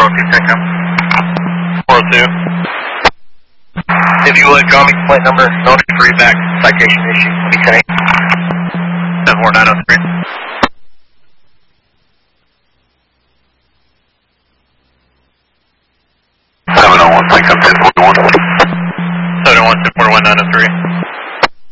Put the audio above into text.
402 Techno. 402. If you would, draw me complaint number, no free back, citation issue, will be 10-8. 74903. Seven oh one, like up 1041. 701 1041 903.